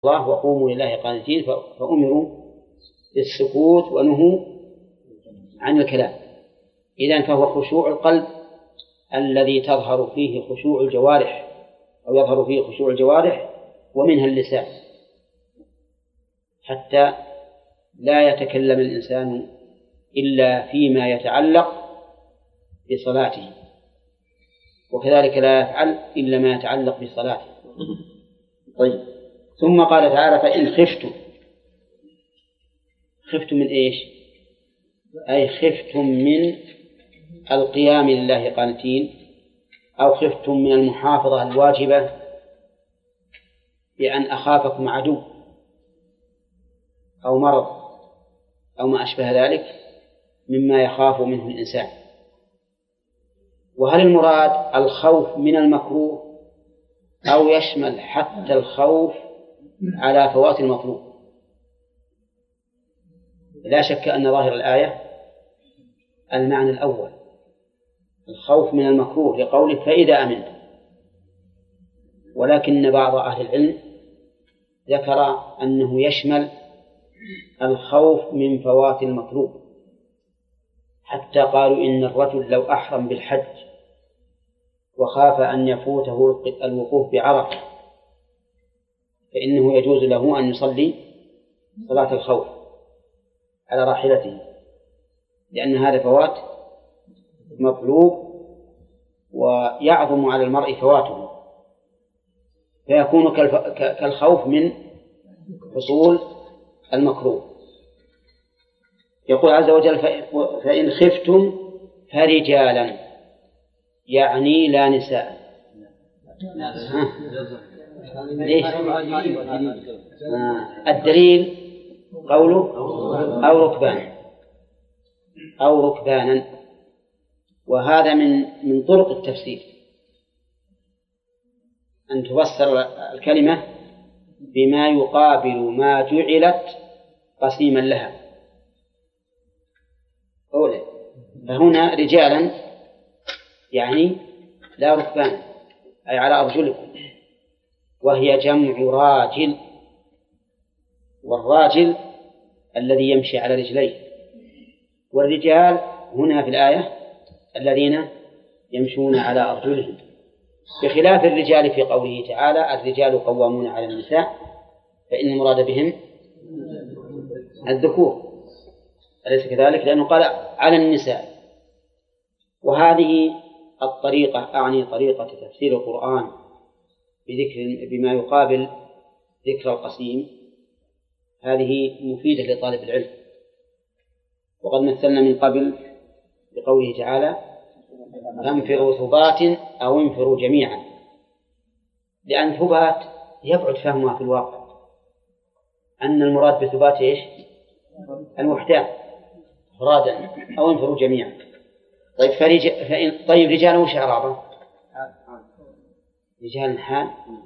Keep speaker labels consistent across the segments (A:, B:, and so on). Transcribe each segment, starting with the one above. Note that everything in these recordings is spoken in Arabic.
A: الله وقوموا لله قانتين، فأمروا بالسكوت ونهوا عن الكلام. إذن فهو خشوع القلب الذي تظهر فيه خشوع الجوارح أو يظهر فيه خشوع الجوارح ومنها اللسان، حتى لا يتكلم الإنسان إلا فيما يتعلق بصلاته، وكذلك لا يفعل إلا ما يتعلق بصلاته. طيب، ثم قال تعالى: فإن خفتم من إيش؟ أي خفتم من القيام لله قانتين، أو خفتم من المحافظة الواجبة بأن أخافكم عدو أو مرض أو ما أشبه ذلك مما يخاف منه الإنسان. وهل المراد الخوف من المكروه أو يشمل حتى الخوف على فوات المطلوب؟ لا شك أن ظاهر الآية المعنى الأول، الخوف من المكروه لقوله فإذا أمنت، ولكن بعض أهل العلم ذكر أنه يشمل الخوف من فوات المطلوب، حتى قالوا إن الرجل لو أحرم بالحج وخاف أن يفوته الوقوف بعرفة فإنه يجوز له أن يصلي صلاة الخوف على راحلته، لأن هذا فوات مطلوب ويعظم على المرء فواته، فيكون كالخوف من حصول المكروه. يقول عز وجل: فإن خفتم فرجالا، يعني لا نساء. الدليل قوله أو ركبانا، وهذا من طرق التفسير أن تفسر الكلمة بما يقابل ما جعلت قسيما لها. أولا، فهنا رجالا يعني لا ركبان، أي على أرجلكم، وهي جمع راجل، والراجل الذي يمشي على رجليه، والرجال هنا في الآية الذين يمشون على أرجلهم، بخلاف الرجال في قوله تعالى: الرجال قوامون على النساء، فإن المراد بهم الذكور، أليس كذلك؟ لأنه قال على النساء. وهذه الطريقة، أعني طريقة تفسير القرآن بما يقابل ذكر القسيم، هذه مفيدة لطالب العلم. وقد مثلنا من قبل بقوله تعالى: انفروا ثبات أو انفروا جميعا، لأن ثبات يبعد فهمها في الواقع، أن المراد بثبات إيش؟ الوحدان فرادا، أو انفروا جميعا. طيب رجال وش إعرابه؟ رجال حال،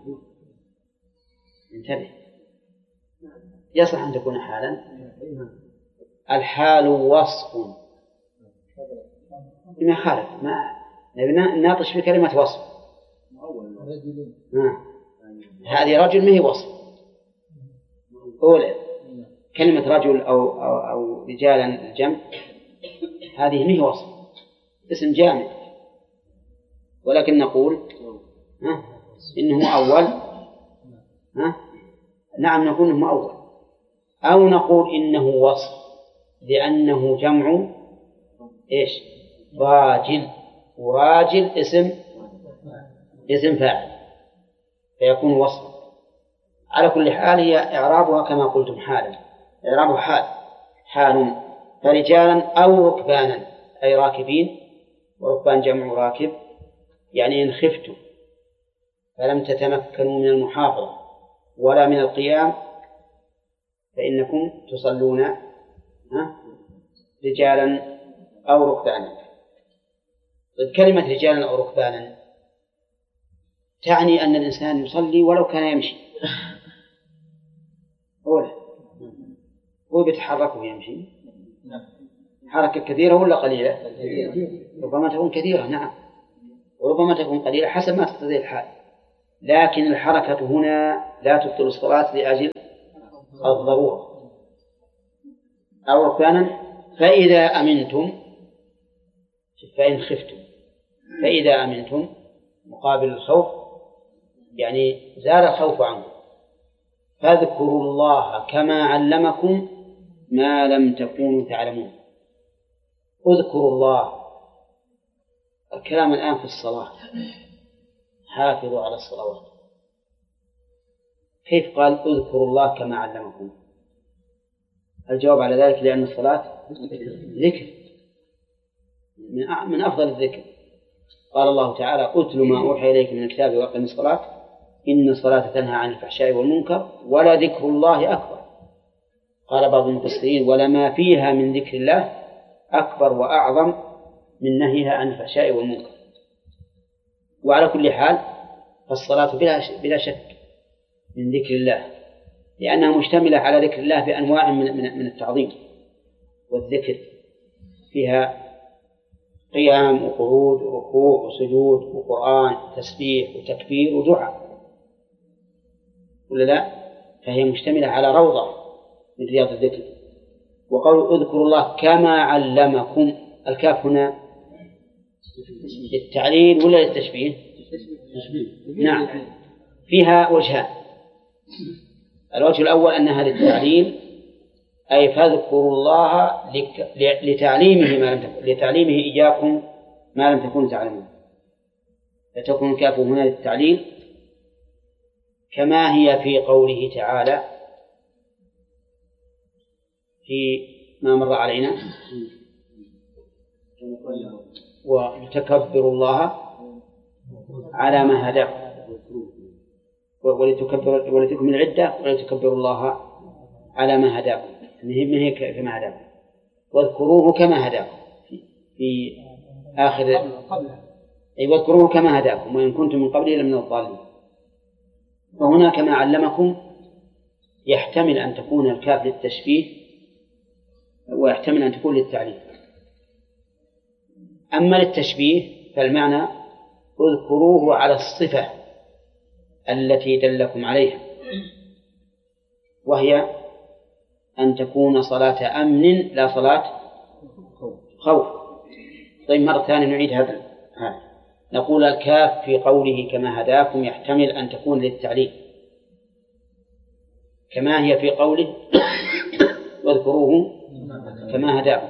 A: انتبه، يصح أن تكون حالا. الحال وصف ما خالف، ما ناطش بكلمة وصف. هذه رجل ما هي وصف. أولا كلمة رجل أو رجالا الجمع هذه ما هي وصف، اسم جامع، ولكن نقول إنه أول. نعم، نقول إنه أول، أو نقول إنه وصف لأنه جمع إيش؟ راجل، وراجل اسم فاعل، فيكون وصف. على كل حال هي إعرابها كما قلتم حالا، إعرابها حال. فرجالا أو ركبانا، أي راكبين، وركبان جمع راكب، يعني إن خفتم فلم تتمكنوا من المحافظة ولا من القيام فإنكم تصلون رجالا أو ركبانا. كلمة رجالا أو ركبانا تعني أن الإنسان يصلي ولو كان يمشي، هو بيتحرك ويمشي، حركة كثيرة ولا قليلة؟ ربما تكون كثيرة، نعم، وربما تكون قليلة حسب ما تقتضي الحال، لكن الحركة هنا لا تبطل الصلاة لأجل الضرورة أو ركبانا فإذا أمنتم، فإن خفتم، فإذا أمنتم مقابل الخوف يعني زال الخوف عنكم، فاذكروا الله كما علمكم ما لم تكونوا تعلمون. اذكروا الله، الكلام الآن في الصلاة، حافظوا على الصلوات. كيف قال اذكروا الله كما علمكم؟ الجواب على ذلك لأن الصلاة ذكر من أفضل الذكر. قال الله تعالى أتل ما أوحي إليك من الكتاب وأقم الصلاة إن الصلاة تنهى عن الفحشاء والمنكر ولذكر الله أكبر. قال بعض المفسرين ولما فيها من ذكر الله أكبر وأعظم من نهيها عن الفحشاء والمنكر. وعلى كل حال فالصلاة بلا شك من ذكر الله، لأنها مشتملة على ذكر الله بأنواع من التعظيم والذكر، فيها قيام وقعود وركوع وسجود وقرآن تسبيح وتكبير ودعاء، ولا لا؟ فهي مشتملة على روضة من رياض الذكر. وقول اذكروا الله كما علمكم، الكاف هنا للتعليل ولا للتشبيه؟ نعم، فيها وجهان. الوجه الأول أنها للتعليل، أي فاذكروا الله لتعليمه إياكم ما لم تكونوا تعلمون، فتكون الكاف هنا للتعليل كما هي في قوله تعالى في ما مر علينا ولتكبروا الله على ما هداكم ولتكملوا العدة ولتكبروا الله على ما هداكم، من هي كما هداكم واذكروه كما هداكم في آخر أي واذكروه كما هداكم وإن كنتم من قبله لمن الضالين. فهنا كما علمكم يحتمل أن تكون الكاف للتشبيه ويحتمل أن تكون للتعليم. أما للتشبيه فالمعنى اذكروه على الصفة التي دلكم عليها، وهي أن تكون صلاة أمن لا صلاة خوف. طيب مرة ثانية نعيد هذا. نقول الكاف في قوله كما هداكم يحتمل أن تكون للتعليم كما هي في قوله واذكروه كما هداكم،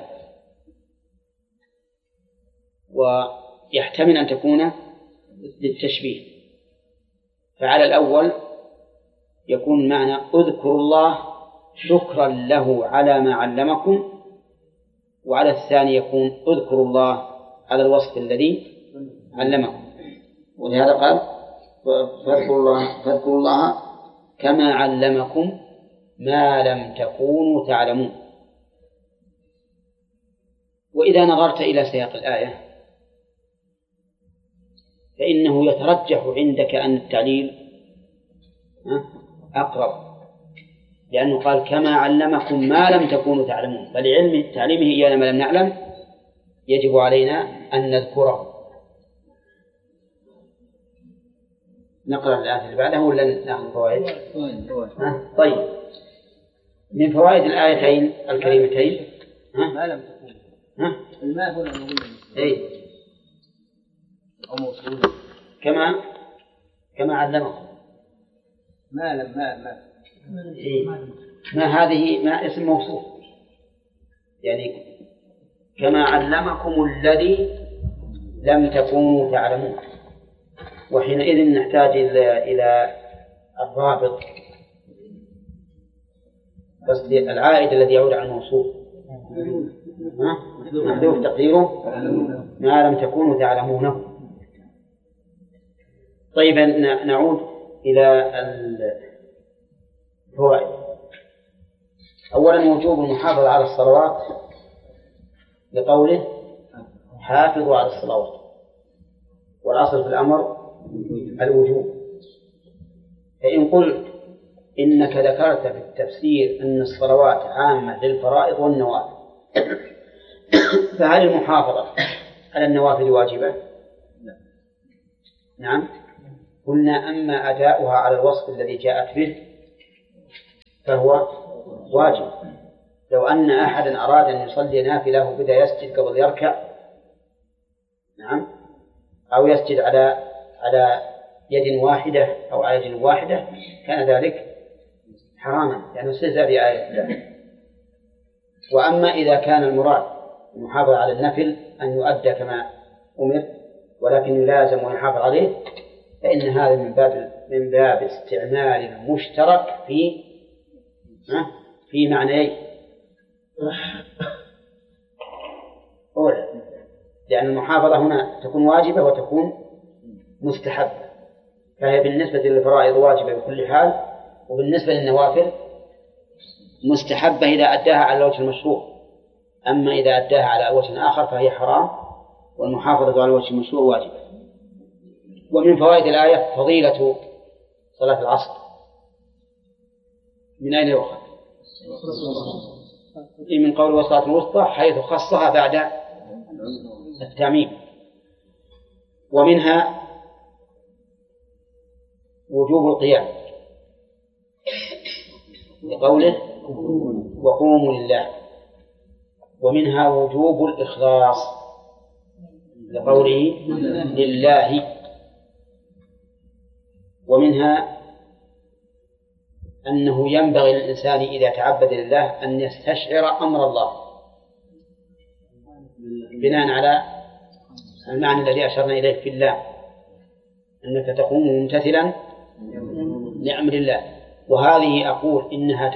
A: ويحتمل أن تكون للتشبيه. فعلى الأول يكون معنى اذكروا الله شكرا له على ما علمكم، وعلى الثاني يكون اذكروا الله على الوصف الذي علمكم. ولهذا قال فاذكروا الله كما علمكم ما لم تكونوا تعلمون. وإذا نظرت إلى سياق الآية فإنه يترجح عندك أن التعليل أقرب، لأنه قال كما علمكم ما لم تكونوا تعلمون، فلعلم تعليمه إيانا ما لم نعلم يجب علينا أن نذكره. نقرأ الآية اللي بعدها ولا نأخذ فوائد؟ طيب، من فوائد الآيتين الكريمتين
B: ما لم تكون الماء هنا
A: إيه؟
B: أو موصول
A: كما علمكم
B: ما لم
A: إيه؟ ما هذه ما اسم موصوف، يعني كما علمكم الذي لم تكونوا تعلمون. وحينئذ نحتاج إلى الرابط، بس العائد الذي يعود عن الموصوف محذوف تقديره ما لم تكونوا تعلمونه. طيب نعود إلى الفوائد. أولا وجوب المحافظة على الصلوات لقوله حافظوا على الصلوات، والأصل في الأمر الوجوب. فإن قلت إنك ذكرت في التفسير أن الصلوات عامة للفرائض والنوافل، فهل المحافظة على النوافل واجبة؟ نعم. قلنا أما أداؤها على الوصف الذي جاءت به فهو واجب. لو أن أحدا أراد أن يصلي نافلة وبدأ يسجد قبل يركع، نعم، أو يسجد على يد واحدة أو على يد واحدة، كان ذلك حراما يعني استهزاء بآية الله. وأما إذا كان المراد المحافظة على النفل أن يؤدى كما أمر ولكن يلازم ويحافظ عليه، فإن هذا من باب استعمال المشترك في معنيين. أولا لأن المحافظة هنا تكون واجبة وتكون مستحبة، فهي بالنسبة للفرائض واجبة بكل حال، وبالنسبة للنوافل مستحبة إذا أداها على الوجه المشروع. أما إذا أداها على وجه آخر فهي حرام، والمحافظة على الوجه المشروع واجبة. ومن فوائد الآية فضيلة صلاة العصر. من أين يؤخذ؟ من قول وصلاة الوسطى، حيث خصها بعد التعميم. ومنها وجوب القيام لقوله وقوموا لله. ومنها وجوب الإخلاص لقوله لله. ومنها أنه ينبغي للإنسان إذا تعبد لله أن يستشعر أمر الله بناء على المعنى الذي أشرنا إليه في الله، أنك تقوم ممتثلا لأمر الله. وهذه أقول إنها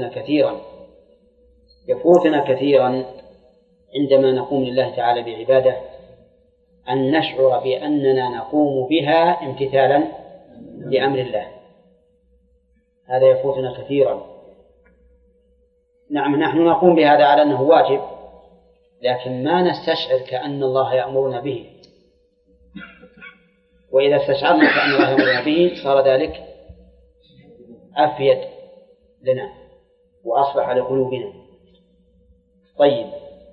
A: يفوتنا كثيرا عندما نقوم لله تعالى بعبادة، أن نشعر بأننا نقوم بها امتثالا لأمر الله. هذا يفوتنا كثيرا. نعم، نحن نقوم بهذا على أنه واجب، لكن ما نستشعر كأن الله يأمرنا به. وإذا استشعرنا كأن الله يأمرنا به صار ذلك أفيد لنا وأصلح لقلوبنا. طيب،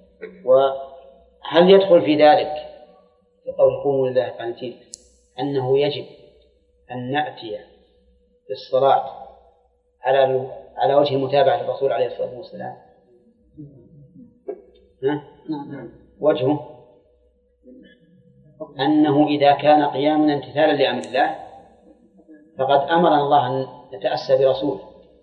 A: وهل يدخل في ذلك قول قوموا لله قانتين أنه يجب أن نأتي بالصلاة على وجه المتابعة للرسول عليه الصلاة والسلام؟ وجهه أنه إذا كان قيامنا امتثالا لأمر الله فقد أمرنا الله أن نتأسى برسوله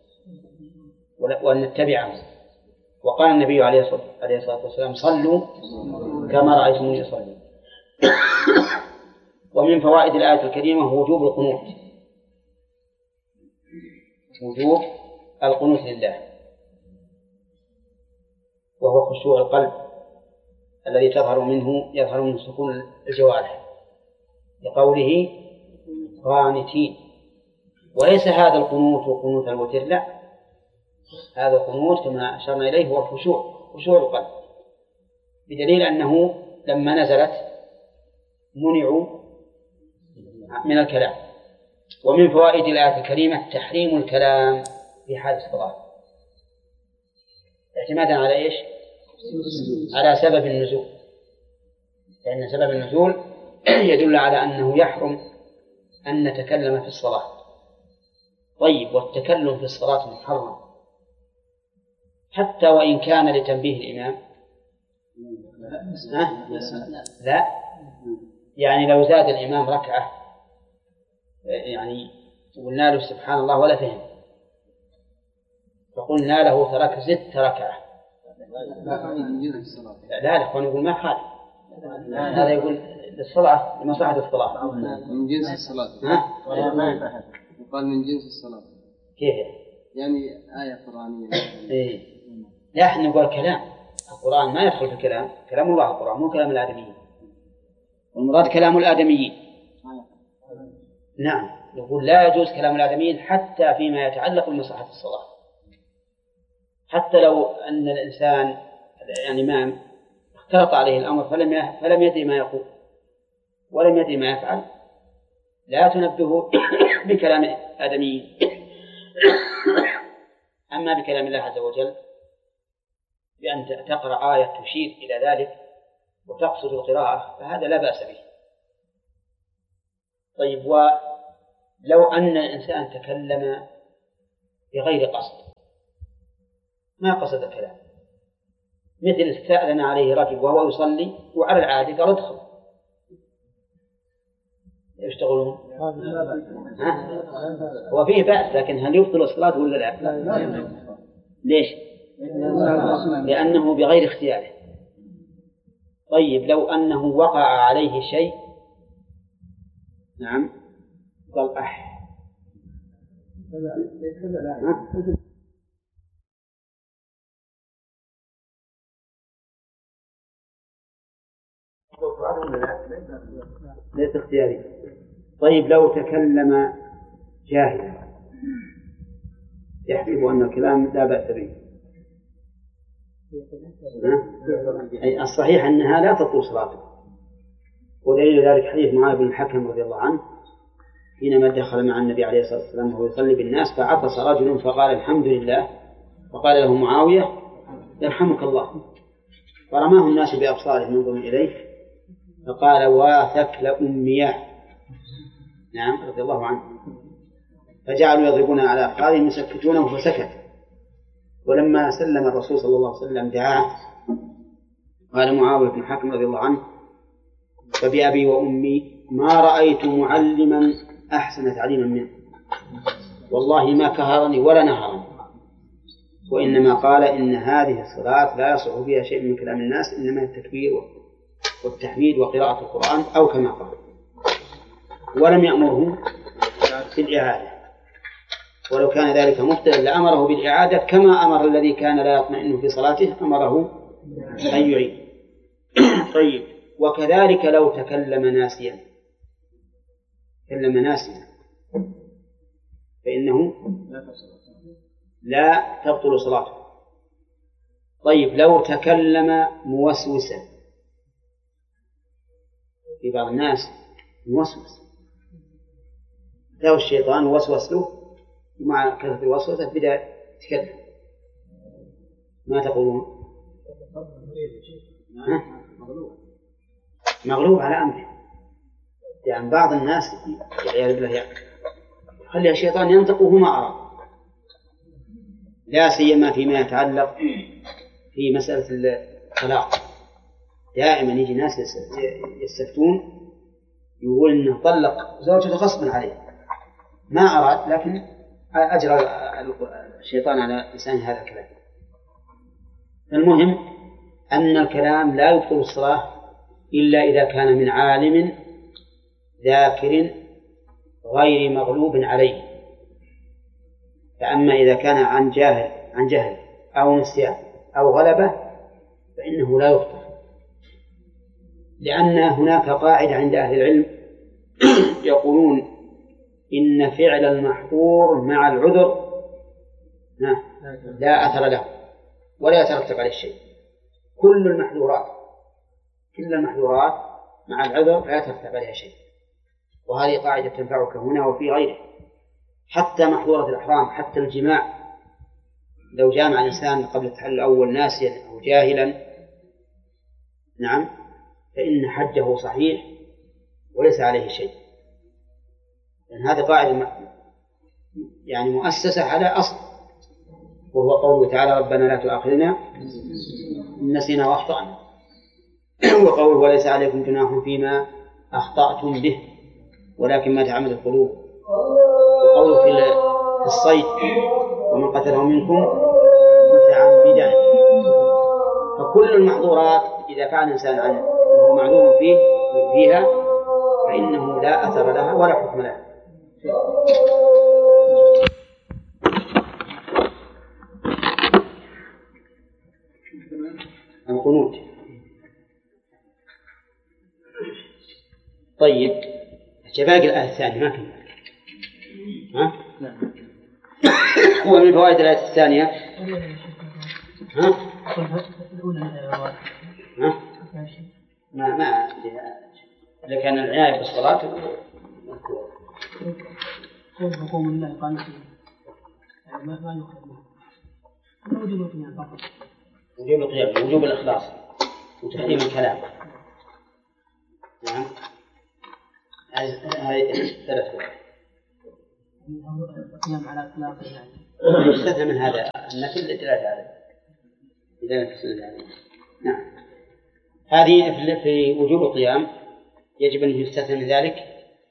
A: وأن نتبعه. وقال النبي عليه الصلاة والسلام صلوا كما رأيتموني أصلي. ومن فوائد الآية الكريمة وجوب القنوت، وجوب القنوت لله، وهو خشوع القلب الذي يظهر منه سكون الجوارح، لقوله قانتين. وليس هذا القنوت وقنوت الوتر، لا، هذا القنوت كما أشرنا إليه هو خشوع القلب، بدليل أنه لما نزلت منعوا من الكلام. ومن فوائد الآية الكريمة تحريم الكلام في حال الصلاة، اعتمادا على إيش؟ على سبب النزول، لأن سبب النزول يدل على أنه يحرم أن نتكلم في الصلاة. طيب، والتكلم في الصلاة محرم حتى وإن كان لتنبيه الإمام؟ لا، يعني لو زاد الإمام ركعة يعني قلنا له سبحان الله ولا فهم، فقلنا له ترك 6 ركعة، لا الأخوان يقول ما خالف، هذا يقول للصلاة لمصلحة الصلاة
B: من جنس الصلاة. يقال من جنس الصلاة.
A: كيف
B: يعني آية قرآنية.
A: إيه. لا، احنا نقول كلام القرآن ما يدخل في الكلام، كلام الله القرآن مو كلام الآدميين، والمراد كلام الآدميين. نعم، يقول لا يجوز كلام الآدميين حتى فيما يتعلق بمصلحة الصلاة، حتى لو أن الإنسان يعني الإمام اختلط عليه الأمر فلم يدري ما يقول ولم يدري ما يفعل، لا تنبهه بكلام آدميين. أما بكلام الله عز وجل بأن تقرأ آية تشير إلى ذلك وتقصد القراءة فهذا لا بأس به. طيب، لو أن الإنسان تكلم بغير قصد، ما قصد الكلام، مثل استأذن عليه رجل وهو يصلي وعلى العادة قال ادخل، يشتغلون وفيه بأس، لكن هل يبطل الصلاة ولا لا؟ ليش؟ لأنه بغير اختياره. طيب لو أنه وقع عليه شيء، نعم، قال ليس اختياري. طيب لو تكلم جاهلا يحسب أن الكلام لا بأس به، أي الصحيح أنها لا تطول صلاته، ودليل ذلك حديث معاذ بن الحكم رضي الله عنه حينما دخل مع النبي عليه الصلاة والسلام وهو يصلي بالناس فعطس رجل فقال الحمد لله، فقال له معاوية يرحمك الله، فرماه الناس بأبصارهم ينظرون إليه فقال واثك لأمياه، نعم رضي الله عنه، فجعلوا يضربون على أفخاذهم يسكتونه فسكت. ولما سلم الرسول صلى الله عليه وسلم دعاه قال معاوية بن الحكم رضي الله عنه فبأبي وأمي ما رأيت معلما أحسن تعليما منه، والله ما كهرني ولا نهرني، وإنما قال إن هذه الصلاة لا يصح فيها شيء من كلام الناس، إنما التكبير والتحميد وقراءة القرآن أو كما قال، ولم يأمره بالإعادة، ولو كان ذلك مبتلا لأمره بالإعادة كما أمر الذي كان لا يطمئن في صلاته أمره أن يعيد. طيب وكذلك لو تكلم ناسيا فإنه لا تبطل صلاته. طيب لو تكلم موسوسا، في بعض الناس موسوس له الشيطان وسوس له ومع كثرة الوسوسة بدأ يتكلم، ما تقولون؟ مغلوب على أمره، يعني بعض الناس والعياذ بالله يخلي الشيطان ينطق وهو ما أرى، لا سيما فيما يتعلق في مسألة الطلاق. دائما يجي ناس يستفتون يقول إنه طلق زوجته غصبا عليه، ما أراد، لكن أجرى الشيطان على لسان هذا الكلام. المهم أن الكلام لا يبطل الصلاة إلا إذا كان من عالم ذاكر غير مغلوب عليه، فأما إذا كان عن جهل أو نسيان أو غلبة فإنه لا يبطل، لأن هناك قاعدة عند أهل العلم يقولون إن فعل المحظور مع العذر لا أثر له ولا يترتب عليه شيء. كل المحظورات مع العذر لا يترتب عليها شيء، وهذه قاعدة تنفعك هنا وفي غيره. حتى محظورة الإحرام، حتى الجماع، لو جامع الإنسان قبل التحلل الأول ناسيا أو جاهلا نعم فإن حجه صحيح وليس عليه شيء، لأن هذه قاعدة يعني مؤسسة على أصل، وهو قوله تعالى ربنا لا تؤاخذنا إن نسينا وأخطأنا، وقوله وليس عليكم جناح فيما أخطأتم به ولكن ما تعمد القلوب، وقوله في الصيد ومن قتله منكم متعمدا. فكل المحظورات إذا فعل الإنسان عنه وهو معلوم فيها فإنه لا أثر لها ولا حكم لها. القنوت. طيب باقي الآية الثانية ما كنا هو من فوائد الآية الثانية ما إذا كان العناية بالصلاة
C: حكم الله قال ما يخرج وجوب القيام فقط،
A: وجوب القيام، وجوب الإخلاص وتحريم الكلام. نعم هذه ثلاث.
C: القيام على إطلاق يعني
A: يستثنى من هذا النفل للدلالة عليه إذا نفسنا عليه. نعم. هذه في وجوب القيام يجب أن يستثنى من ذلك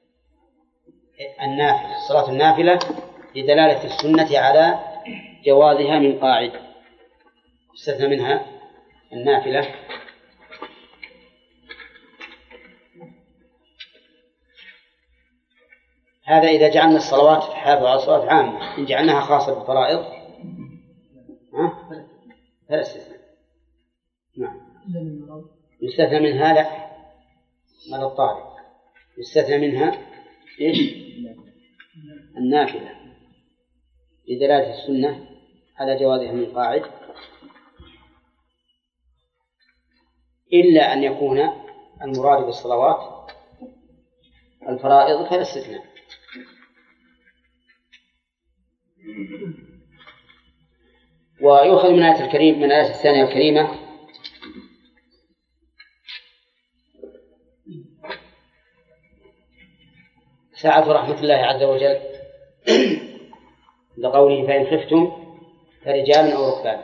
A: النافلة، صلاة النافلة لدلالة السنة على جوازها من قاعد، يستثنى منها النافلة. هذا إذا جعلنا الصلوات حافظة على الصلوات عامة، إن جعلناها خاصة بالفرائض فلا استثناء. نعم. يستثنى منها لا مرض طارئ، يستثنى منها إيش؟ النافلة لدلالة السنة على جوازها من قاعد، إلا أن يكون المراد بالصلوات الفرائض فلا استثناء. ويؤخذ من آية الكريم من الآية الثانية الكريمة سعة رحمة الله عز وجل لقوله فإن خفتم فرجالا أو ركبانا،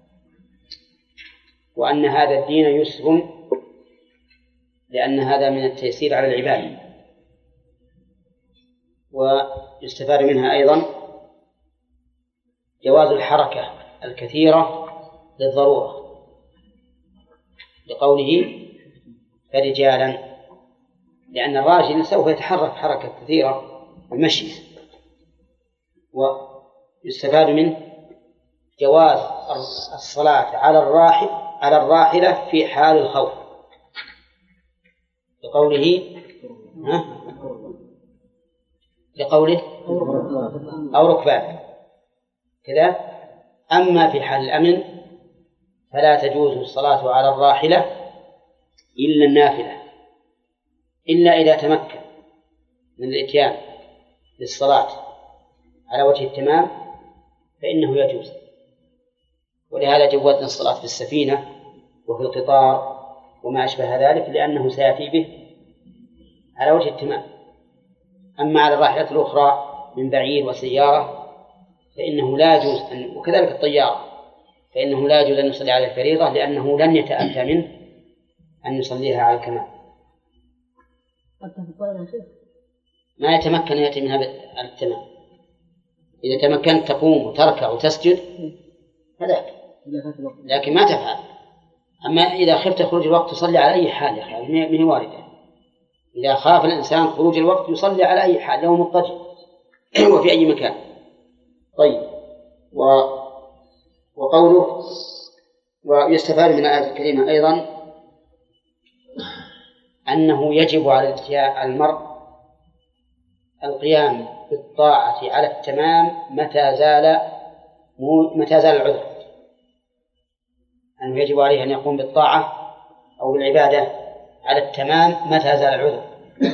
A: وأن هذا الدين يسر لأن هذا من التيسير على العباد. ويستفاد منها أيضا جواز الحركة الكثيرة للضرورة لقوله فرجالا، لأن الراجل سوف يتحرك حركة كثيرة المشي. ويستفاد منه جواز الصلاة على الراحلة في حال الخوف لقوله أو ركبان كذا. أما في حال الأمن فلا تجوز الصلاة على الراحلة إلا النافلة، إلا إذا تمكن من الإتيان للصلاة على وجه التمام فإنه يجوز. ولهذا جوزنا الصلاة في السفينة وفي القطار وما أشبه ذلك لأنه سيأتي به على وجه التمام. أما على الراحلة الأخرى من بعير وسيارة فإنه لا يجوز وكذلك الطيارة فإنه لا يجوز أن يصلي على الفريضة لأنه لن يتأتى منه أن يصليها على الكمال. ما يتمكن يأتي منها على التمام. إذا تمكنت تقوم وتركع وتسجد فذاك، لكن ما تفعل. أما إذا خفت خروج الوقت تصلي على أي حال، يا أخي ما هي واردة. إذا خاف الإنسان خروج الوقت يصلي على أي حال له مضطجع وفي أي مكان. طيب. وقوله ويستفاد من الآية الكريمة أيضا أنه يجب على المرء القيام بالطاعة على التمام متى زال العذر، أنه يجب عليه أن يقوم بالطاعة أو بالعبادة على التمام متى زال العذر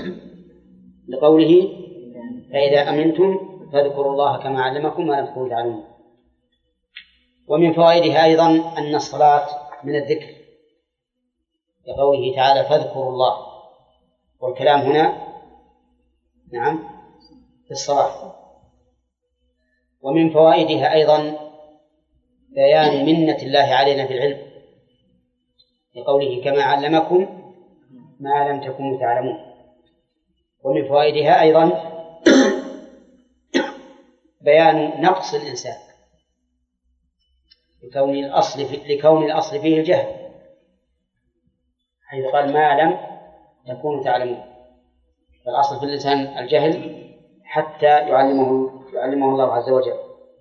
A: لقوله فإذا أمنتم فاذكروا الله كما علمكم ما لم تكونوا تعلمون. ومن فوائدها أيضا أن الصلاة من الذكر لقوله تعالى فاذكروا الله، والكلام هنا نعم في الصلاة. ومن فوائدها أيضا بيان منة الله علينا في العلم لقوله كما علمكم ما لم تكونوا تعلمون. ومن فوائدها أيضا بيان نقص الإنسان لكون الأصل فيه الجهل، حيث قال ما لم تكونوا تعلمون، فالأصل في الإنسان الجهل حتى يعلمه الله عز وجل.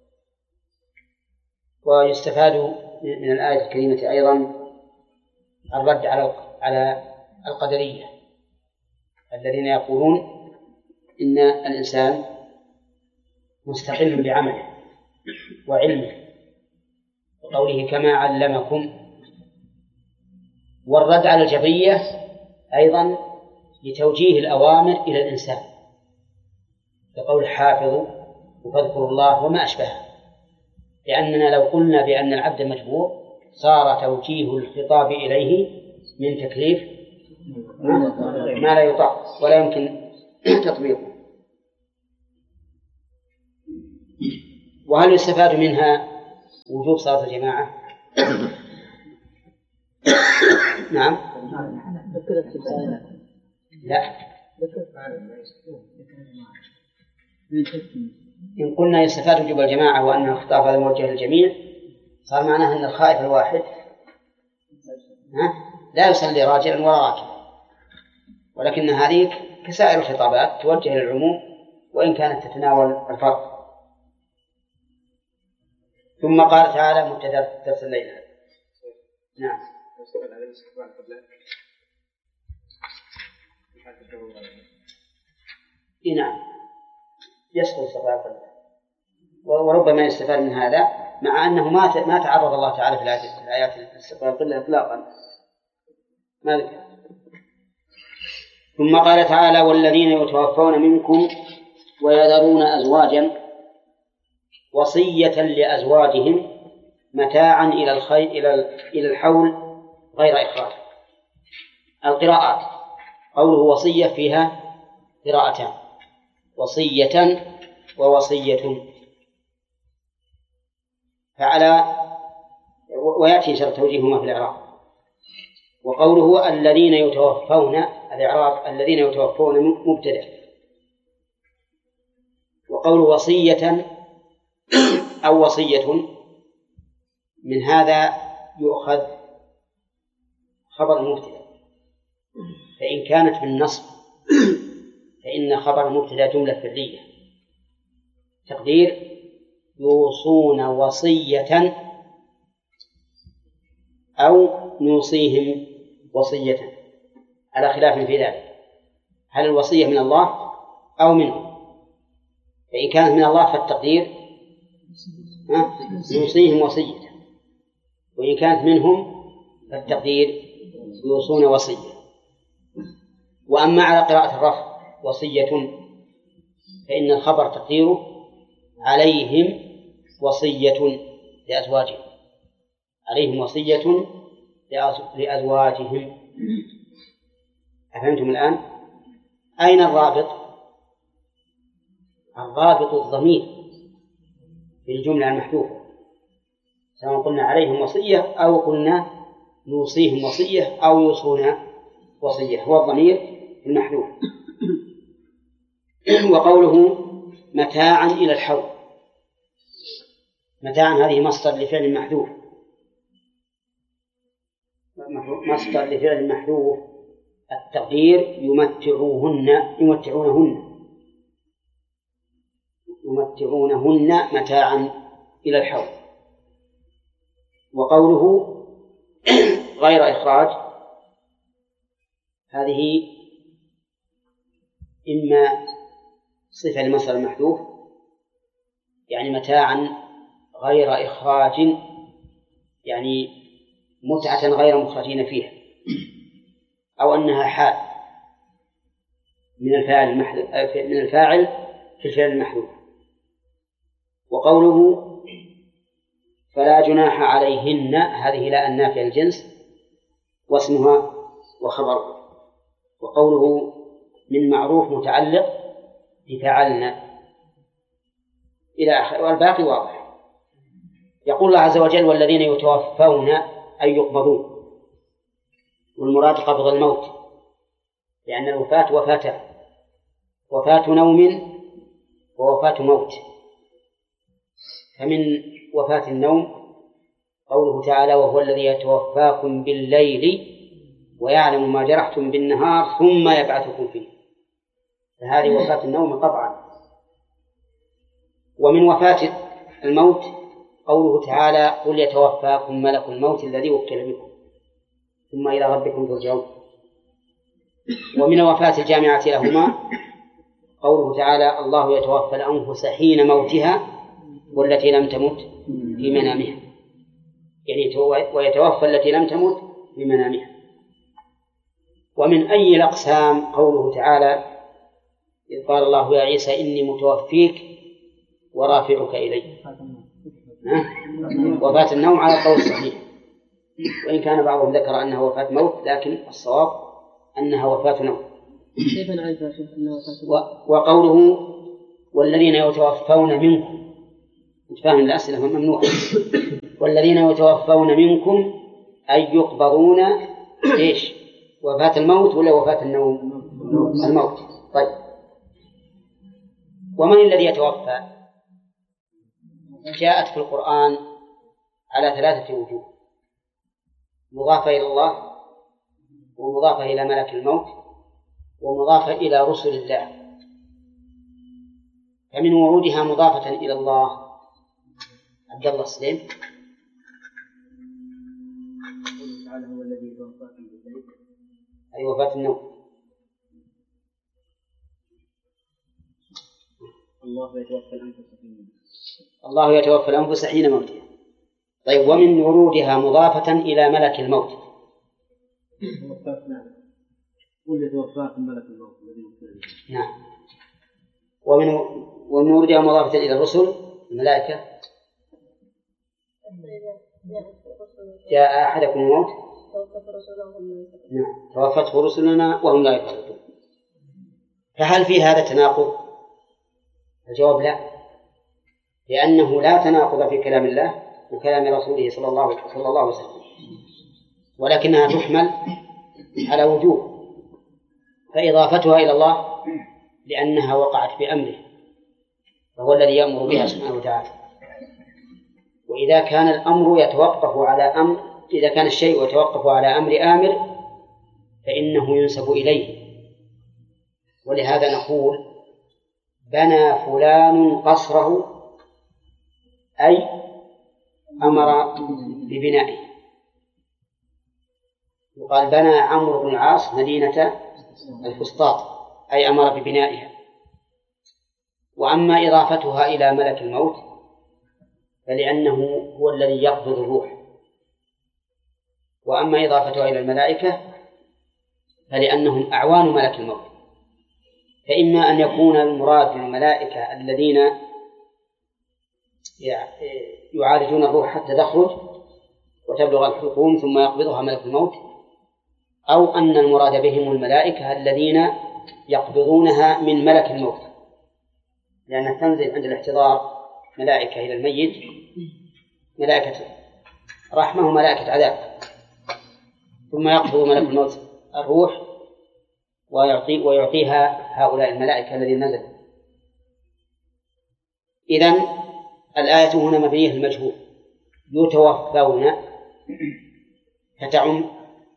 A: ويستفاد من الآية الكريمة أيضا الرد على القدرية الذين يقولون إن الإنسان مستقل بعمله وعلمه وقوله كما علمكم. والرد على الجبرية أيضا لتوجيه الأوامر إلى الإنسان كقول حافظوا وفاذكروا الله وما أشبهه، لأننا لو قلنا بأن العبد مجبور صار توجيه الخطاب إليه من تكليف ما لا يطاق ولا يمكن تطبيقه. وهل يستفاد منها وجوب صلاة الجماعة؟ نعم. لا. إن قلنا يستفاد وجوب الجماعة وأن الخطاب هذا موجه للجميع صار معناه أن الخائف الواحد لا يصلي راجلا ولا راكبا، ولكن هذه كسائر الخطابات توجه للعموم وإن كانت تتناول الفرق. ثم قال تعالى مبتدأ درس الليل. نعم. نعم يسقط استقبال القبلة، وربما يستفاد من هذا مع أنه ما تعرض الله تعالى في الآيات استقبال القبلة إطلاقا ما ذكر. ثم قال تعالى والذين يتوفون منكم ويذرون أزواجا وصية لأزواجهم متاعا إلى الحول غير إخراج. القراءات قوله وصية فيها قراءتان، وصية ووصية، ويأتي شرط توجيههما في الإعراب. وقوله الذين يتوفون الإعراب الذين يتوفون مبتدأ، وقوله وصية أو وصية من هذا يؤخذ خبر المبتدأ، فإن كانت بالنصب فإن خبر المبتدأ جملة فعلية تقدير يوصون وصية أو نوصيهم وصية، على خلاف في ذلك هل الوصية من الله أو منه. فإن كانت من الله فالتقدير يوصيهم وصية، وإن كانت منهم فالتقدير يوصون وصية. وأما على قراءة الرفع وصية فإن الخبر تقديره عليهم وصية لأزواجهم، عليهم وصية لأزواجهم. أفهمتم الآن؟ أين الرابط؟ الرابط الضمير في الجملة المحذوفة، سواء قلنا عليهم وصية أو قلنا نوصيهم وصية أو يوصون وصية، هو الضمير المحذوف. وقوله متاعا إلى الحول، متاعا هذه مصدر لفعل محذوف، مصدر لفعل محذوف التقدير يمتعونهن متاعا إلى الحول. وقوله غير إخراج هذه إما صفة لمصدر المحذوف يعني متاعا غير إخراج يعني متعة غير مخرجين فيها، أو أنها حال من الفاعل في الفعل المحذوف. وقوله فلا جناح عليهن هذه لا النافية الجنس واسمها وخبرها. وقوله من معروف متعلق بفعلنا إلى آخر، والباقي واضح. يقول الله عز وجل والذين يتوفون أي يقبضون، والمراد قبض الموت، لأن الوفاة وفاتان، وفاة نوم ووفاة موت. فمن وفاة النوم قوله تعالى وهو الذي يتوفاكم بالليل ويعلم ما جرحتم بالنهار ثم يبعثكم فيه، فهذه وفاة النوم قطعا. ومن وفاة الموت قوله تعالى قل يتوفاكم ملك الموت الذي وكل بكم ثم إلى ربكم ترجعون. ومن وفاة الجامعة لهما قوله تعالى الله يتوفى الأنفس حين موتها والتي لم تمت في منامها، يعني ويتوفى التي لم تمت في منامها. ومن أي الأقسام قوله تعالى إذ قال الله يا عيسى إني متوفيك ورافعك إلي، وفاة النوم على القول الصحيح، وإن كان بعضهم ذكر أنها وفاة موت، لكن الصواب أنها وفاة نوم. وقوله والذين يتوفون منكم فاهم الأسئلة ممنوع. والذين يتوفون منكم أي يقبضون إيش؟ وفاة الموت ولا وفاة النوم؟ الموت. طيب، ومن الذي يتوفى؟ جاءت في القرآن على 3 وجوه: مضافة إلى الله، ومضافة إلى ملك الموت، ومضافة إلى رسل الله. فمن ورودها مضافة إلى الله عبد الله سليم.
D: تعالى هو الذي يتوفاكم بالليل.
A: أي وفاة النوم.
D: الله يتوفى الأنفس حين موتها.
A: الله يتوفى الأنفس حين موتها. طيب، ومن ورودها مضافة إلى ملك الموت.
D: قل يتوفاكم ملك الموت الذي يوكل.
A: نعم. ومن ورودها مضافة إلى الرسل الملائكة. جاء أحدكم الموت. نعم، توفته رسلنا وهم لا يفرطون. فهل في هذا تناقض؟ الجواب لا، لأنه لا تناقض في كلام الله وكلام رسوله صلى الله عليه وسلم، ولكنها تحمل على وجوه. فإضافتها إلى الله لأنها وقعت بأمره، فهو الذي يأمر بها سبحانه وتعالى. وإذا كان الأمر يتوقف على أمر، إذا كان الشيء يتوقف على أمر آمر فإنه ينسب إليه. ولهذا نقول: بنى فلان قصره، أي أمر ببنائه. وقال: بنى عمرو بن العاص مدينة الفسطاط، أي أمر ببنائها. وأما إضافتها إلى ملك الموت فلأنه هو الذي يقبض الروح. وأما إضافتها إلى الملائكة فلأنهم أعوان ملك الموت. فإما أن يكون المراد بالملائكة الذين يعالجون الروح حتى تخرج وتبلغ الحلقوم ثم يقبضها ملك الموت، أو أن المراد بهم الملائكة الذين يقبضونها من ملك الموت، لأن تنزل عند الاحتضار ملائكة إلى الميت، ملائكة رحمة وملائكة عذاب، ثم يقبض ملك الموت الروح ويعطيها هؤلاء الملائكة الذين نزلوا. إذن الآية هنا مبنية المجهول، يتوفون، فتعم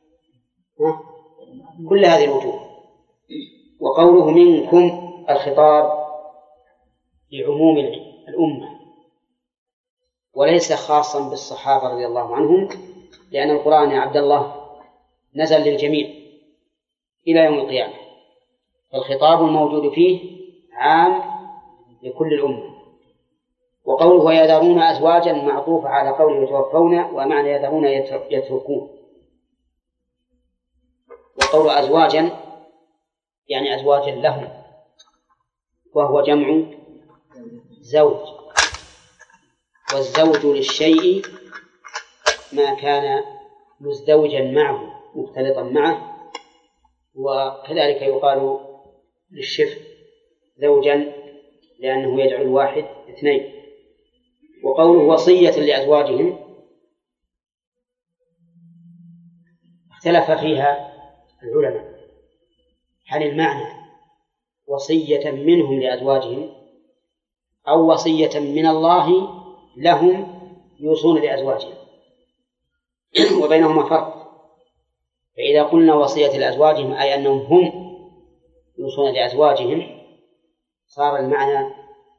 A: كل هذه الوجوه. وقوله منكم الخطاب لعموم الأمة وليس خاصا بالصحابة رضي الله عنهم، لأن القرآن يا عبد الله نزل للجميع إلى يوم القيامة، فالخطاب الموجود فيه عام لكل الأمة. وقوله ويذرون أزواجا معطوف على قوله يتوفون، ومعنى يذرون يتركون. وقول أزواجا يعني أزواجا لهم، وهو جمع زوج، والزوج للشيء ما كان مزدوجا معه مختلطا معه، وكذلك يقال للشفع زوجا لأنه يجعل الواحد اثنين. وقوله وصية لأزواجهم اختلف فيها العلماء، هل المعنى وصية منهم لأزواجهم أو وصية من الله لهم يوصون لأزواجهم، وبينهما فرق. فإذا قلنا وصية لأزواجهم أي أنهم هم يوصون لأزواجهم، صار المعنى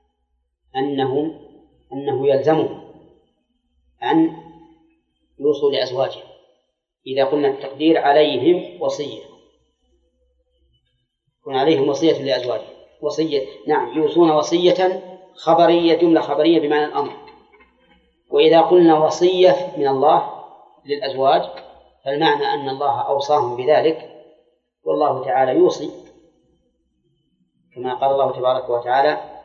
A: أنه يلزمهم أن يوصوا لأزواجهم. إذا قلنا التقدير عليهم وصية، يكون عليهم وصية لأزواجهم، وصية نعم يوصون وصية خبرية، جملة خبرية بمعنى الأمر. وإذا قلنا وصية من الله للأزواج فالمعنى أن الله أوصاهم بذلك، والله تعالى يوصي كما قال الله تبارك وتعالى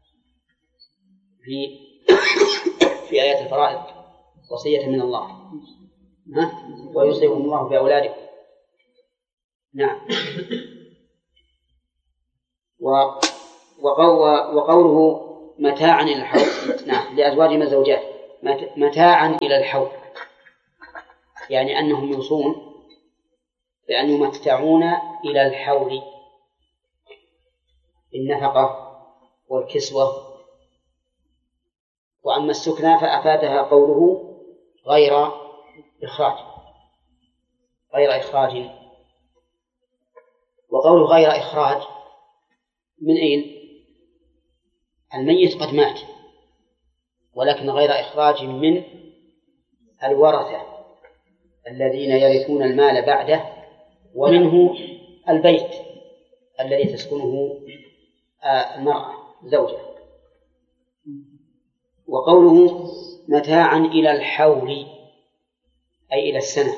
A: في آيات الفرائض وصية من الله ويوصيكم الله بأولادكم. نعم. وقوله متاعا إلى الحول. نعم، لأزواجهم الزوجات متاعا إلى الحول، يعني أنهم يوصون بأن يمتعون إلى الحول بالنفقة والكسوة. وأما السكنى فأفادها قوله غير إخراج. وقوله غير إخراج من أين؟ الميت قد مات، ولكن غير إخراج من الورثة الذين يرثون المال بعده، ومنه البيت الذي تسكنه المرأة زوجة. وقوله متاعا إلى الحول أي إلى السنة،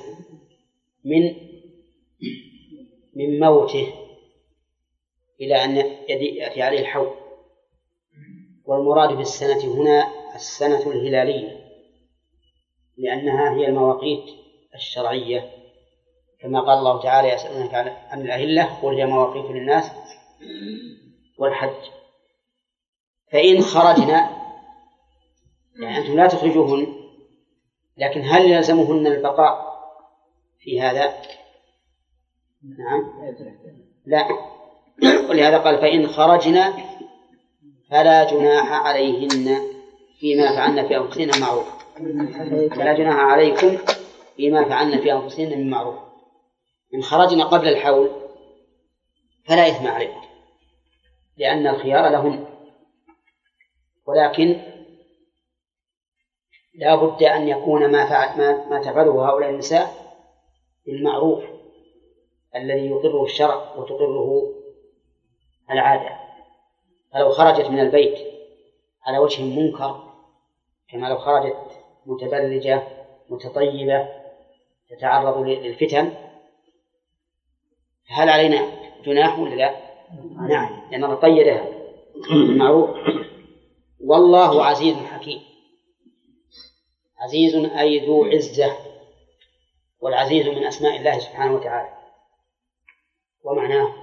A: من موته إلى أن يأتي عليه الحول. والمراد بالسنة هنا السنة الهلالية، لأنها هي المواقيت الشرعية، كما قال الله تعالى يسألونك عن الأهلة قل هي مواقيت للناس والحج. فإن خرجنا، يعني أنتم لا تخرجوهن، لكن هل يلزمهن البقاء في هذا؟ نعم، لا. ولهذا قال فإن خرجنا فلا جناح عليهن فيما فعلن في أنفسهن معروف. فلا جناح عليكم فيما فعلن في أنفسهن من معروف. إن خرجنا قبل الحول فلا إثم عليكم، لأن الخيار لهن، ولكن لا بد أن يكون ما تفعله هؤلاء النساء بالمعروف الذي يقره الشرع وتقره العادة. فلو خرجت من البيت على وجه منكر، كما لو خرجت متبرجة متطيبة تتعرض للفتن، هل علينا جناح ولا لا؟ نعم، لأننا قيدها بالمعروف. والله عزيز حكيم. عزيز أي ذو عزة، والعزيز من أسماء الله سبحانه وتعالى، ومعناه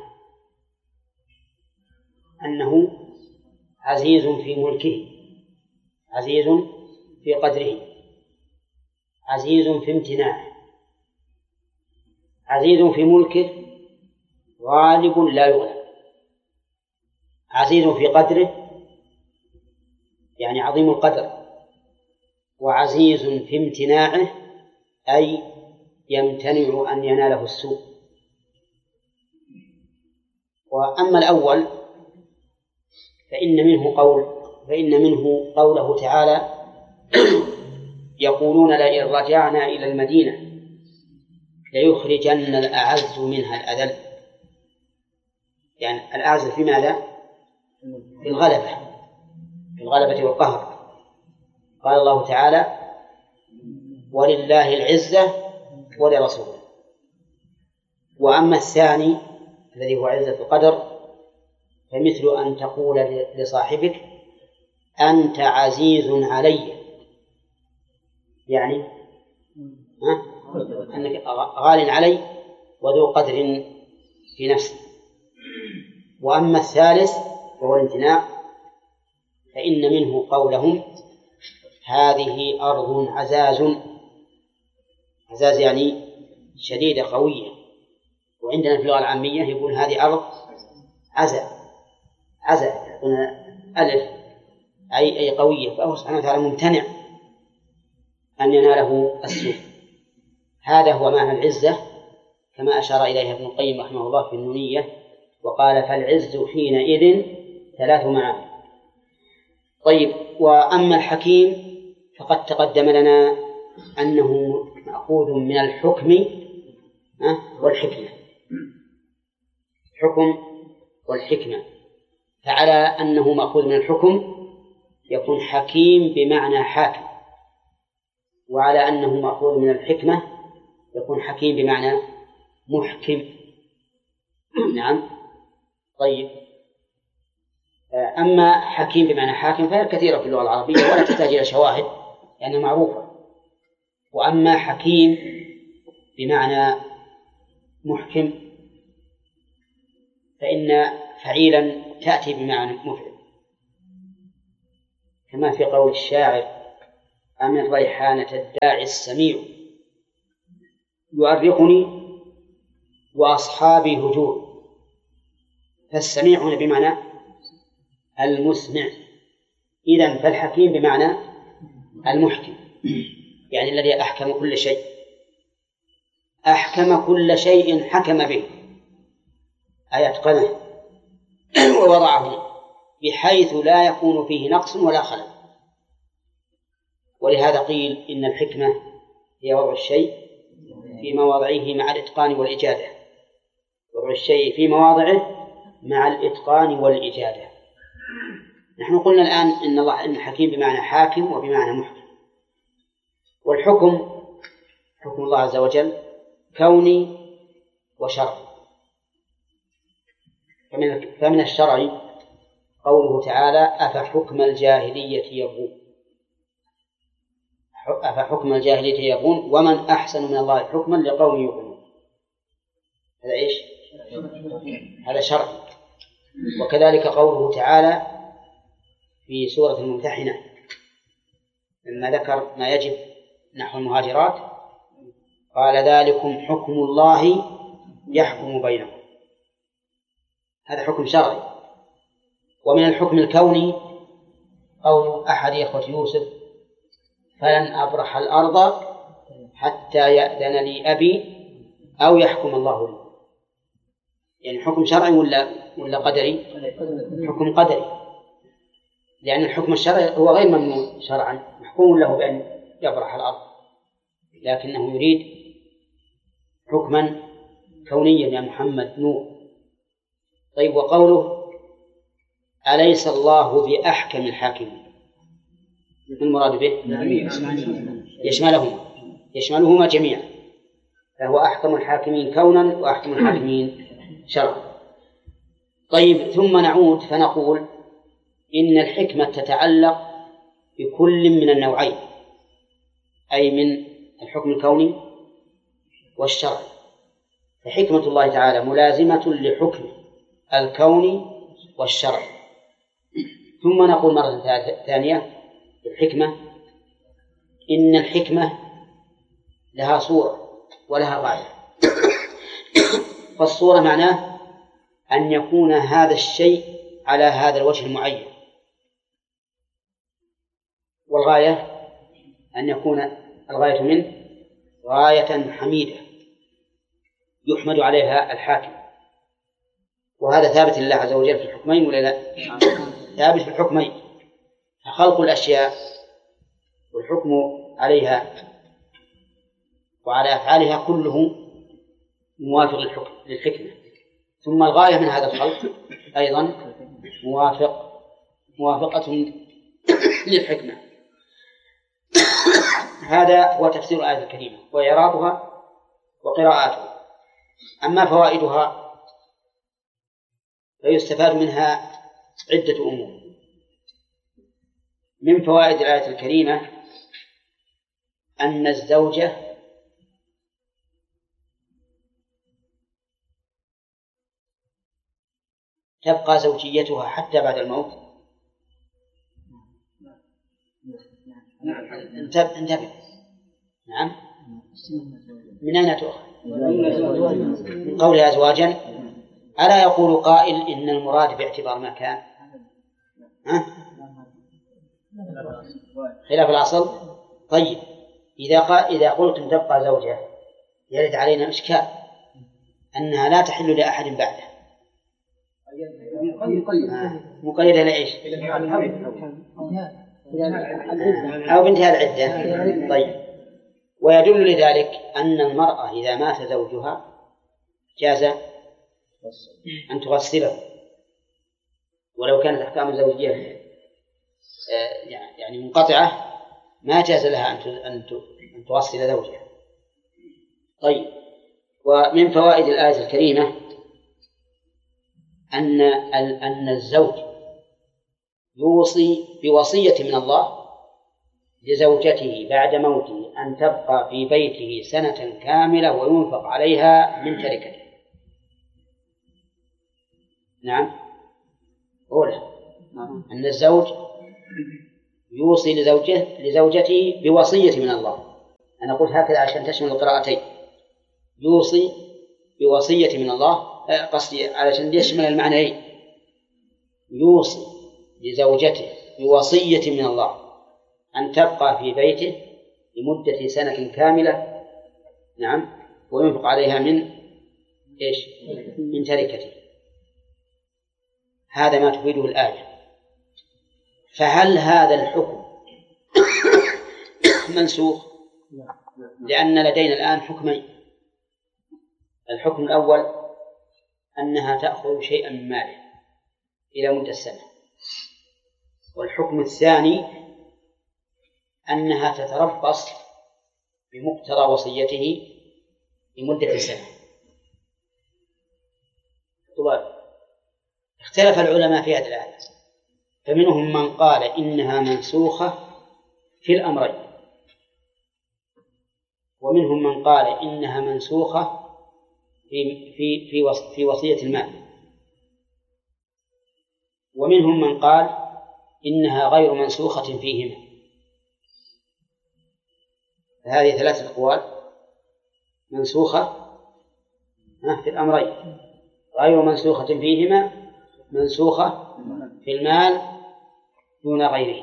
A: أنه عزيز في ملكه، عزيز في قدره، عزيز في امتناعه، عزيز في ملكه، غالب لا يغلب، عزيز في قدره يعني عظيم القدر، وعزيز في امتناعه أي يمتنع أن يناله السوء. وأما الأول فإن منه قوله تعالى يقولون لئن رجعنا إلى المدينة ليخرجن الأعز منها الأذل. يعني الأعز في ماذا؟ في الغلبة والقهر. قال الله تعالى ولله العزة ولرسوله. وأما الثاني الذي هو عزة القدر فمثل أن تقول لصاحبك أنت عزيز علي، يعني أنك غال علي وذو قدر في نفسي. وأما الثالث وهو الامتناع فإن منه قولهم هذه أرض عزاز يعني شديدة قوية، وعندنا في اللغة العامية يقول هذه أرض عزا ألف أي قوية، فهو سبحانه وتعالى ممتنع أن يناله السوء. هذا هو معنى العزة كما أشار إليها ابن القيم رحمه الله في النونية، وقال فالعز حينئذ 3 معاني. طيب، وأما الحكيم فقد تقدم لنا أنه مأخوذ من الحكم والحكمة، الحكم والحكمة. فعلى أنه مأخوذ من الحكم يكون حكيم بمعنى حاكم، وعلى أنه مأخوذ من الحكمة يكون حكيم بمعنى محكم. نعم. طيب، أما حكيم بمعنى حاكم فهي كثيرة في اللغة العربية ولا تحتاج إلى شواهد لأنها معروفة. وأما حكيم بمعنى محكم فإن فعيلا تأتي بمعنى مفعل، كما في قول الشاعر: أمن ريحانة الداعي السميع يؤرقني وأصحابي هجور. فالسميع هنا بمعنى المسمع، إذن فالحكيم بمعنى المحكم، يعني الذي أحكم كل شيء، أحكم كل شيء حكم به، أي أتقنه ووضعه بحيث لا يكون فيه نقص ولا خلل. ولهذا قيل إن الحكمة هي وضع الشيء في مواضعه مع الإتقان والإجادة، وضع الشيء في مواضعه مع الإتقان والإجادة. نحن قلنا الآن إن الله إن حكيم بمعنى حاكم وبمعنى محكم. والحكم حكم الله عز وجل كوني وشرعي. فمن الشرع قوله تعالى: أفحكم الجاهلية يبغون، أفحكم الجاهلية يبغون ومن أحسن من الله حكما لقوم يوقنون. هذا إيش؟ هذا شرع. وكذلك قوله تعالى في سورة الممتحنة لما ذكر ما يجب نحو المهاجرات قال: ذلكم حكم الله يحكم بينكم. هذا حكم شرعي. ومن الحكم الكوني قول أحد إخوة يوسف: فلن أبرح الأرض حتى يأذن لي أبي أو يحكم الله لي. يعني حكم شرعي ولا قدري؟ حكم قدري، لأن الحكم الشرعي هو غير ممنوع شرعا، محكوم له بأن يبرح الأرض، لكنه يريد حكما كونيا يا محمد نور. طيب، وقوله: أليس الله بأحكم الحاكمين، ما المراد به؟ يشملهما جميعا، فهو أحكم الحاكمين كونا وأحكم الحاكمين شرعا. طيب، ثم نعود فنقول إن الحكمة تتعلق بكل من النوعين، أي من الحكم الكوني والشرعي. فحكمة الله تعالى ملازمة لحكم الكوني والشرعي. ثم نقول مرة ثانية: الحكمة إن الحكمة لها صورة ولها غاية. فالصورة معناه أن يكون هذا الشيء على هذا الوجه المعين، والغاية أن يكون الغاية منه غاية حميدة يحمد عليها الحاكم. وهذا ثابت لله عز وجل في الحكمين ولا لا؟ ثابت في الحكمين، خلق الأشياء والحكم عليها وعلى أفعالها كله موافق للحكمة. ثم الغاية من هذا الخلق أيضا موافقة للحكمة. هذا هو تفسير الآية الكريمة وإعرابها وقراءاتها. أما فوائدها فيستفاد منها عدة أمور. من فوائد الآية الكريمة أن الزوجة تبقى زوجيتها حتى بعد الموت. انتبه. نعم. من أين تؤخذ؟ من قولها أزواجا. ألا يقول قائل إن المراد باعتبار ما كان؟ خلاف الأصل. طيب، إذا قلتم تبقى زوجة يرد علينا إشكال أنها لا تحل لأحد بعده. مقيدة لإيش؟ أو بانتهاء العدة. طيب، ويدل لذلك أن المرأة إذا مات زوجها جاز أن تغسله، ولو كانت أحكام الزوجية يعني منقطعة ما جاز لها أن تغسل زوجها. طيب، ومن فوائد الآية الكريمة أن الزوج يوصي بوصية من الله لزوجته بعد موته أن تبقى في بيته سنة كاملة وينفق عليها من تركته. نعم. أولا أن الزوج يوصي لزوجته بوصية من الله. أنا قلت هكذا عشان تشمل القراءتين، يوصي بوصية من الله، قصدي علشان يشمل المعنيين، يوصي لزوجته بوصية من الله أن تبقى في بيته لمدة سنة كاملة، نعم، وينفق عليها من إيش؟ من تركته. هذا ما تفيده الآية. فهل هذا الحكم منسوخ؟ لأن لدينا الآن حكمين. الحكم الأول أنها تأخذ شيئا من ماله إلى مدة سنة، والحكم الثاني أنها تتربص بمقتضى وصيته لمدة سنة. طبعا اختلف العلماء في هذه الآية، فمنهم من قال إنها منسوخة في الأمرين، ومنهم من قال إنها منسوخة في وصية المال، ومنهم من قال إنها غير منسوخة فيهما. هذه ثلاثة أقوال: منسوخة في الأمرين، غير منسوخة فيهما، منسوخة في المال دون غيره.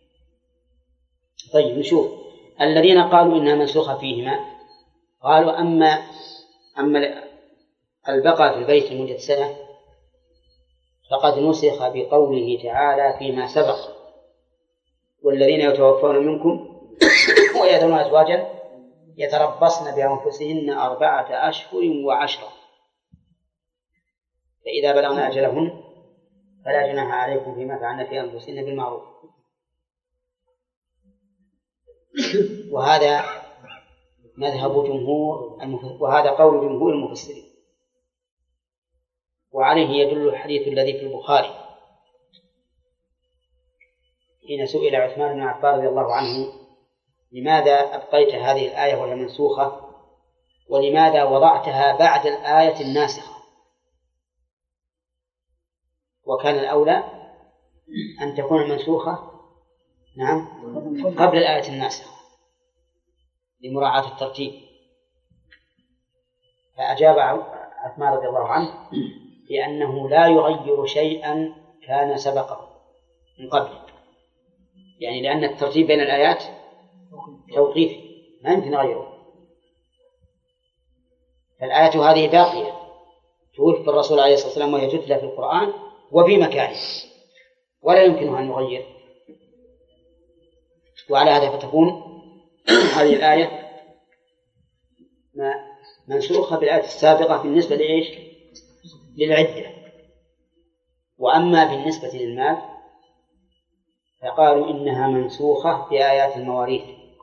A: طيب نشوف الذين قالوا إنها منسوخة فيهما، قالوا أما البقاء في البيت لمدة سنة فقد نسخ بقوله تعالى فيما سبق: والذين يتوفون منكم ويذرون أزواجا يتربصن بأنفسهن 4 أشهر و10، فإذا بلغن أجلهن فلا جناح عليكم فيما فعلن في أنفسهن بالمعروف. وهذا مذهب وهذا قول جمهور المفسرين، وعليه يدل الحديث الذي في البخاري حين سئل عثمان بن عفان رضي الله عنه: لماذا أبقيت هذه الآية وهي منسوخة، ولماذا وضعتها بعد الآية الناسخة؟ وكان الأولى أن تكون المنسوخة نعم قبل الآية الناسخة لمراعاة الترتيب. فأجاب عثمان رضي الله عنه بأنه لا يغير شيئا كان سبقه من قبل، يعني لأن الترتيب بين الآيات توقيفي ما يمكن غيره. فالآية هذه باقية، توفي الرسول عليه الصلاة والسلام وهي تتلى في القرآن وفي مكانه، ولا يمكنه أن يغير. وعلى هذا فتكون هذه الآية منسوخة بالآية السابقة بالنسبة لإيش؟ للعدة. وأما بالنسبة للمال فقالوا إنها منسوخة بآيات المواريث،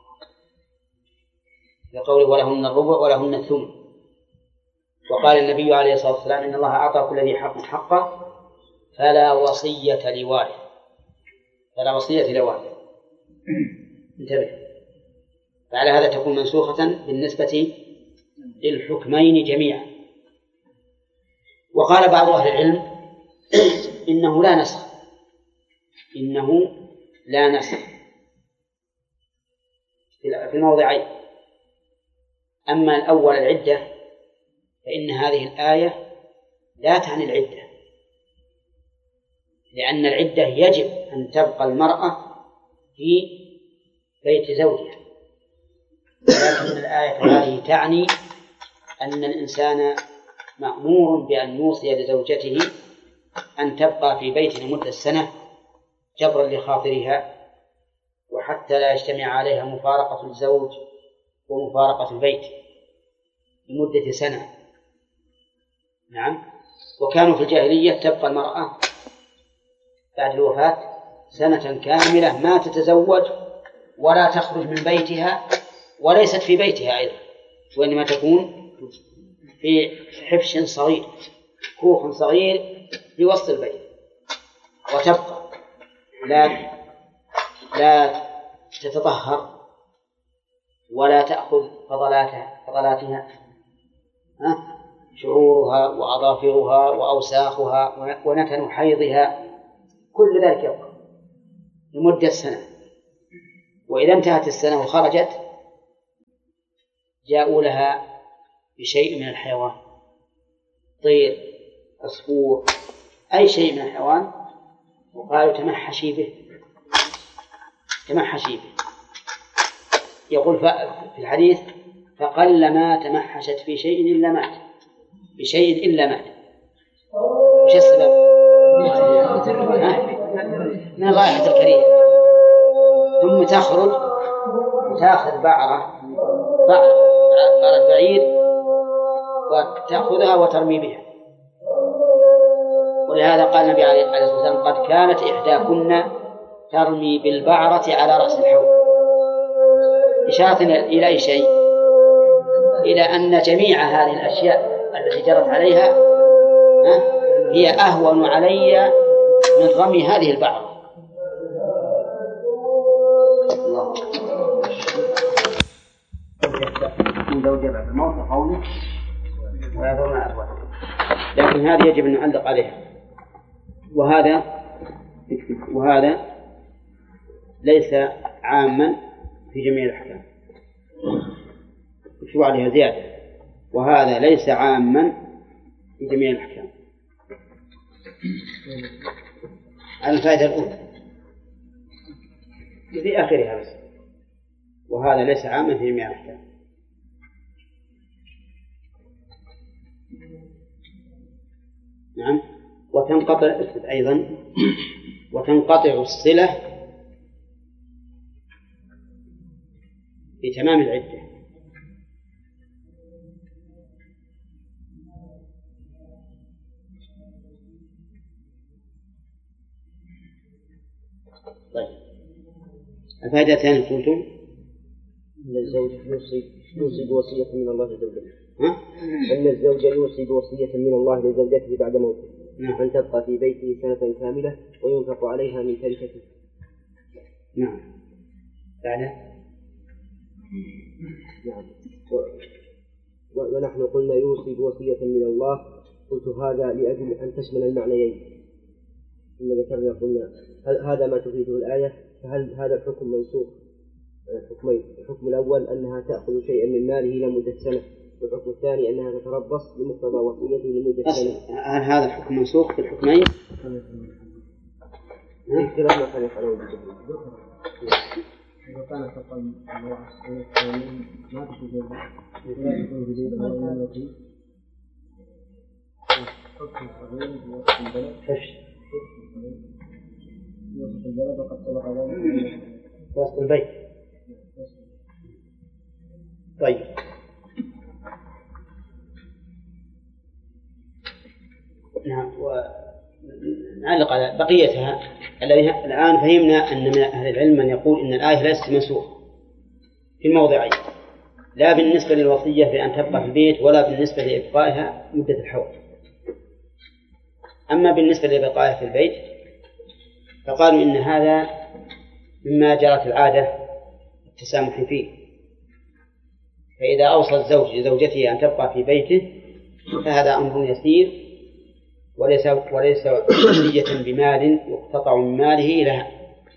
A: يقول: ولهن الربع ولهن الثمن. وقال النبي عليه الصلاة والسلام: إن الله أعطى كل ذي حق حقه فلا وصية لوارث. فلا وصية لوارث. انتبه. فعلى هذا تكون منسوخة بالنسبة للحكمين جميعا. وقال بعض أهل العلم إنه لا نسخ، إنه لا نسخ في الموضعين. أما الأول العدة فإن هذه الآية لا تعني العدة، لأن العدة يجب أن تبقى المرأة في بيت زوجها، ولكن الآية هذه تعني أن الإنسان مأمور بأن يوصي لزوجته أن تبقى في بيت لمدة سنة جبرا لخاطرها، وحتى لا يجتمع عليها مفارقة الزوج ومفارقة البيت لمدة سنة. نعم. وكانوا في الجاهلية تبقى المرأة بعد الوفاة سنة كاملة ما تتزوج ولا تخرج من بيتها، وليست في بيتها أيضا، وإنما تكون في حفش صغير، كوخ صغير في وسط البيت، وتبقى لا تتطهر ولا تأخذ فضلاتها شعورها وأظافرها وأوساخها ونتن حيضها، كل ذلك يبقى لمدة سنة. وإذا انتهت السنة وخرجت جاءوا لها بشيء من الحيوان، طير، عصفور، أي شيء من الحيوان، وقالوا تمحشي به، تمحشي به. يقول في الحديث فقلما تمحشت في شيء إلا مات، بشيء إلا مات. وش السبب؟ من رائحة الكريم. ثم تخرج وتأخذ بعرة بعير وتأخذها وترمي بها. ولهذا قال النبي عليه الصلاة والسلام قد كانت إحداكن ترمي بالبعرة على رأس الحوض، إشارة إلى أي شيء؟ إلى أن جميع هذه الأشياء التي جرت عليها هي أهون علي من رمي هذه البعرة. الله. من ذو جبع الموت قوله ويذرون أزواجهم، لكن هذه يجب أن نعلق عليها. وهذا ليس عاما في جميع الأحكام. شو عليها زيادة؟ وهذا ليس عاما في جميع الأحكام. الفائدة الأولى في آخرها بس، وهذا ليس عاما في جميع الأحكام. نعم. وتنقطع أيضا وتنقطع الصلة في تمام العدة. طيب الفائدة الثانية قلتم
D: أن الزوج يوصي بوصية من الله لزوجته. أن الزوج يوصي بوصية من الله لزوجته بعد موته أن تبقى في بيته سنة كاملة وينفق عليها من تركته.
A: نعم. بعد
D: نعم. ونحن قلنا يوصي بوصية من الله، قلت هذا لأجل أن تشمل المعنيين. إن ذكرنا قلنا هذا ما تفيده الآية، فهل هذا الحكم منسوخ؟ الحكمين، الحكم الأول أنها تأخذ شيئا من ماله لمدة سنة، والحكم الثاني أنها تتربص بمقتضى وصيته لمدة سنة.
A: هل هذا الحكم منسوخ في الحكمين؟
D: اختلاف ما كان يفعله
C: إذا كان تقل ما تشوف البلد وقد سبق ذلك
A: وسط البيت. طيب نعم. ونعلق على بقيتها. الآن فهمنا أن من أهل العلم من يقول إن الآية ليست منسوخة في الموضعين، لا بالنسبة للوصية بأن تبقى في البيت ولا بالنسبة لإبقائها مدة الحول. أما بالنسبة لبقائها في البيت فقالوا إن هذا مما جرت العادة التسامح فيه، فإذا أوصى الزوج لزوجته أن تبقى في بيته فهذا أمر يسير وليس وصية بمال يقتطع من ماله لها.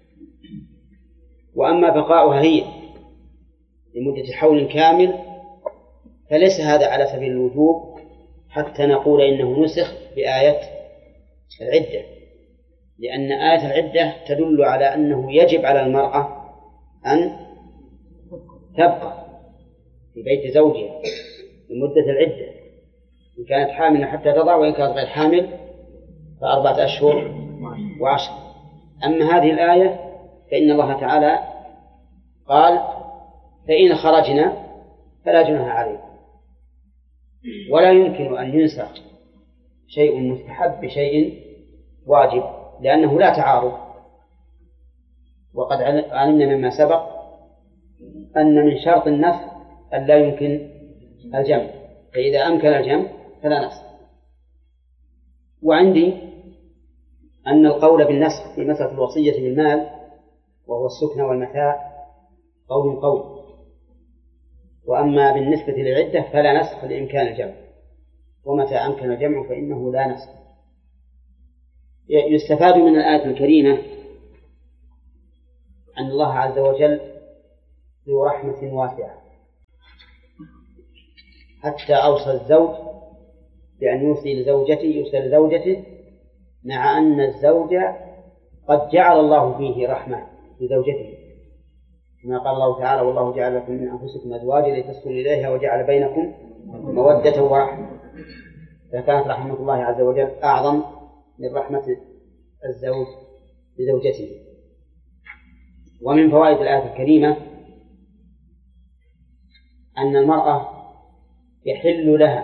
A: وأما بقاؤها هي لمدة حول كامل فليس هذا على سبيل الوجوب حتى نقول إنه نسخ بآية العدة، لأن آية العدة تدل على أنه يجب على المرأة أن تبقى في بيت زوجها لمدة العدة إن كانت حاملة حتى تضع، وإن كانت غير حامل ف4 أشهر و10. أما هذه الآية فإن الله تعالى قال فإن خرجنا فلا جناح عليكم، ولا يمكن أن ينسخ شيء مستحب بشيء واجب لأنه لا تعارض. وقد علمنا مما سبق أن من شرط النسخ أن لا يمكن الجمع، فإذا أمكن الجمع فلا نسخ. وعندي أن القول بالنسخ في مسألة الوصية بالمال وهو السكن والمتاع قول، وأما بالنسبة للعدة فلا نسخ لإمكان الجمع، ومتى أمكن الجمع فإنه لا نسخ. يستفاد من الآية الكريمة أن الله عز وجل ذو رحمة واسعة، حتى أوصى الزوج بأن يوصي لزوجته مع أن الزوج قد جعل الله فيه رحمة لزوجته، كما قال الله تعالى: والله جعل لكم من أنفسكم أزواجا لتسكنوا إليها وجعل بينكم مودة ورحمة. فكانت رحمة الله عز وجل أعظم من رحمة الزوج لزوجته. ومن فوائد الآية الكريمة أن المرأة يحل لها